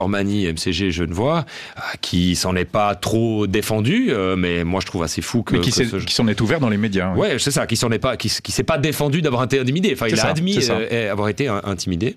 Ormani, MCG Genevois, qui s'en est pas trop défendu, mais moi je trouve assez fou que... Mais qui s'en est ouvert dans les médias. Ouais, c'est ça, qui s'est pas défendu d'avoir été intimidé. Enfin, il a admis avoir été intimidé.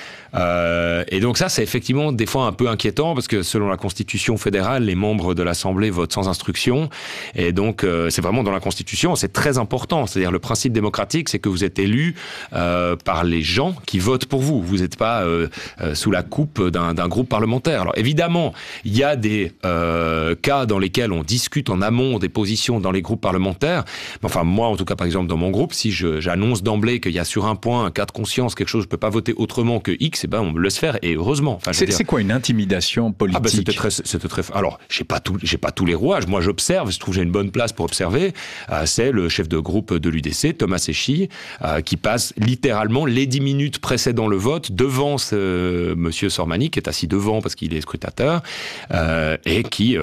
Et donc ça, c'est effectivement des fois un peu inquiétant parce que selon la Constitution fédérale, les membres de l'Assemblée votent sans instruction. Et donc, c'est vraiment dans la Constitution, c'est très important. C'est-à-dire le principe démocratique, c'est que vous êtes élu par les gens qui votent pour vous. Vous n'êtes pas sous la coupe d'un groupe parlementaire. Alors évidemment, il y a des cas dans lesquels on discute en amont des positions dans les groupes parlementaires. Mais enfin, moi, en tout cas, par exemple, dans mon groupe, si j'annonce d'emblée qu'il y a sur un point, un cas de conscience, quelque chose, je ne peux pas voter autrement que X, eh ben, on me laisse faire, et heureusement. Enfin, c'est quoi une intimidation politique? C'était très... Alors, j'ai pas tous les rouages. Moi, j'observe, je trouve que j'ai une bonne place pour observer. C'est le chef de groupe de l'UDC, Thomas Séchy, qui passe littéralement les 10 minutes précédant le vote devant monsieur Sormani, qui est assis devant parce qu'il est scrutateur, et qui,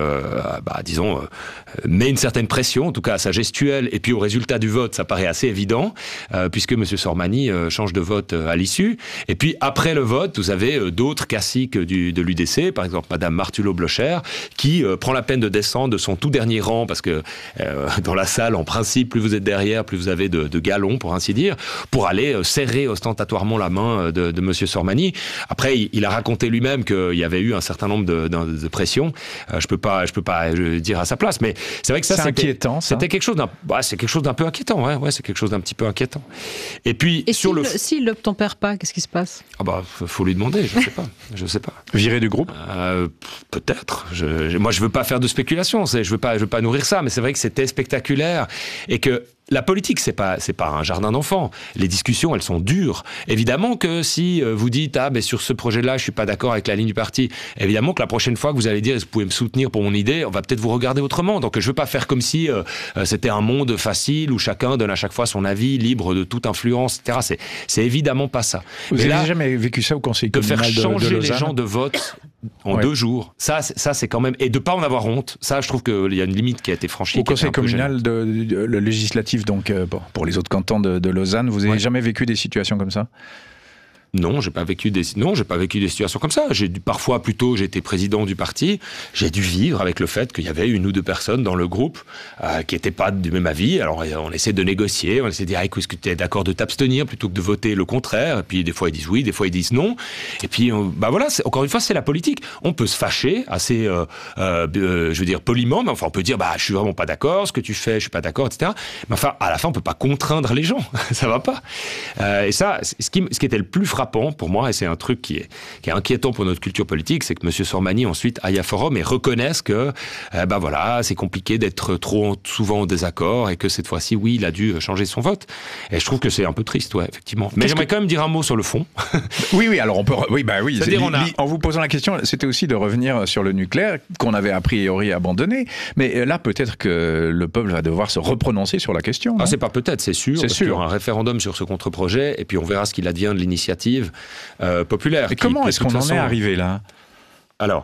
met une certaine pression, en tout cas à sa gestuelle, et puis au résultat du vote, ça paraît assez évident, puisque monsieur Sormani change de vote à l'issue. Et puis, après le vote, vous avez d'autres classiques de l'UDC, par exemple Madame Martulot-Blocher, qui prend la peine de descendre de son tout dernier rang, parce que dans la salle, en principe, plus vous êtes derrière, plus vous avez de galons, pour ainsi dire, pour aller serrer ostentatoirement la main de monsieur Sormani. Après, il a raconté lui-même qu'il y avait eu un certain nombre de pressions. Je peux pas dire à sa place, mais c'est vrai que ça, c'est inquiétant. C'était quelque chose c'est quelque chose d'un peu inquiétant. Ouais, c'est quelque chose d'un petit peu inquiétant. Et puis, s'il l'obtempère pas, qu'est-ce qui se passe? Faut lui demander, je sais pas. Virer du groupe? Peut-être. Moi, je veux pas faire de spéculation. Je veux pas nourrir ça, mais c'est vrai que c'était spectaculaire et que la politique, c'est pas un jardin d'enfants. Les discussions, elles sont dures. Évidemment que si vous dites sur ce projet-là, je suis pas d'accord avec la ligne du parti. Évidemment que la prochaine fois que vous allez dire, vous pouvez me soutenir pour mon idée, on va peut-être vous regarder autrement. Donc je veux pas faire comme si c'était un monde facile où chacun donne à chaque fois son avis libre de toute influence, etc. C'est évidemment pas ça. Vous avez jamais vécu ça au Conseil communal de Lausanne? De faire changer les gens de vote en 2 jours, ça c'est quand même... Et de pas en avoir honte, ça je trouve qu'il y a une limite qui a été franchie. Au Conseil communal, le législatif, donc pour les autres cantons de Lausanne, vous n'avez jamais vécu des situations comme ça? Non, j'ai pas vécu des situations comme ça. Parfois, plutôt, j'ai été président du parti. J'ai dû vivre avec le fait qu'il y avait 1 ou 2 personnes dans le groupe qui n'étaient pas du même avis. Alors, on essaie de négocier, on essaie de dire, est-ce que tu es d'accord de t'abstenir plutôt que de voter le contraire? Et puis, des fois, ils disent oui, des fois, ils disent non. Et puis, voilà, encore une fois, c'est la politique. On peut se fâcher assez, je veux dire, poliment, mais enfin, on peut dire, je suis vraiment pas d'accord, ce que tu fais, je suis pas d'accord, etc. Mais enfin, à la fin, on peut pas contraindre les gens. Ça va pas. Et ça, ce qui était le plus frappant pour moi, et c'est un truc qui est inquiétant pour notre culture politique, c'est que M. Sormani ensuite aille à forum et reconnaisse que c'est compliqué d'être trop souvent en désaccord et que cette fois-ci, oui, il a dû changer son vote. Et je trouve que c'est un peu triste, ouais, effectivement. Mais j'aimerais quand même dire un mot sur le fond. Oui, alors on peut... Oui. En vous posant la question, c'était aussi de revenir sur le nucléaire, qu'on avait a priori abandonné. Mais là, peut-être que le peuple va devoir se reprononcer sur la question. C'est pas peut-être, c'est sûr. Parce qu'il y aura un référendum sur ce contre-projet et puis on verra ce qu'il advient de l'initiative populaire. Et comment est-ce qu'on en est arrivé là? Alors,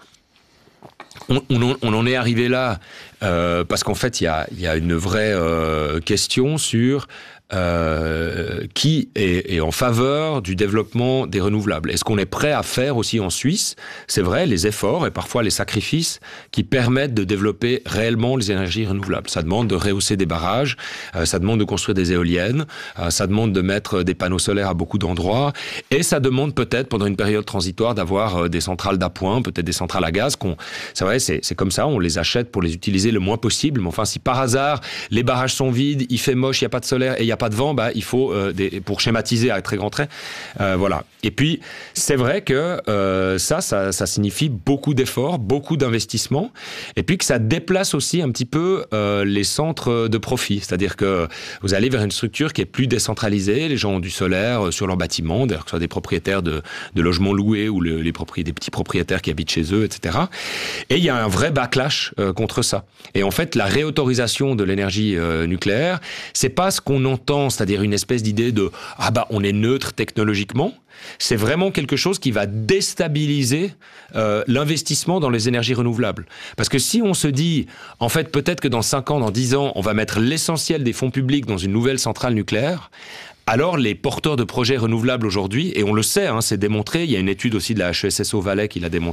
on en est arrivé là parce qu'en fait, il y a une vraie question sur qui est en faveur du développement des renouvelables. Est-ce qu'on est prêt à faire aussi en Suisse, c'est vrai, les efforts et parfois les sacrifices qui permettent de développer réellement les énergies renouvelables? Ça demande de rehausser des barrages, ça demande de construire des éoliennes, ça demande de mettre des panneaux solaires à beaucoup d'endroits, et ça demande peut-être, pendant une période transitoire, d'avoir des centrales d'appoint, peut-être des centrales à gaz. C'est vrai, c'est comme ça, on les achète pour les utiliser le moins possible, mais enfin, si par hasard, les barrages sont vides, il fait moche, il n'y a pas de solaire et il n'y a pas de vent, il faut, pour schématiser à très grands traits, voilà. Et puis, c'est vrai que ça signifie beaucoup d'efforts, beaucoup d'investissements, et puis que ça déplace aussi un petit peu les centres de profit. C'est-à-dire que vous allez vers une structure qui est plus décentralisée, les gens ont du solaire sur leur bâtiment, d'ailleurs que ce soit des propriétaires de logements loués ou des petits propriétaires qui habitent chez eux, etc. Et il y a un vrai backlash contre ça. Et en fait, la réautorisation de l'énergie nucléaire, c'est pas ce qu'on entend, c'est-à-dire une espèce d'idée de on est neutre technologiquement. C'est vraiment quelque chose qui va déstabiliser l'investissement dans les énergies renouvelables. Parce que si on se dit, en fait, peut-être que dans 5 ans, dans 10 ans, on va mettre l'essentiel des fonds publics dans une nouvelle centrale nucléaire, alors les porteurs de projets renouvelables aujourd'hui, et on le sait, c'est démontré, il y a une étude aussi de la HESSO Valais qui l'a démontré,